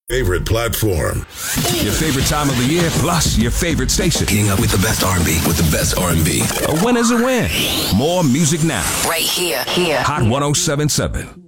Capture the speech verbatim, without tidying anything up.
Favorite platform. Your favorite time of the year, plus your favorite station. Keeping up with the best R and B, with the best R and B. A win is a win. More music now. Right here, here. Hot one oh seven point seven.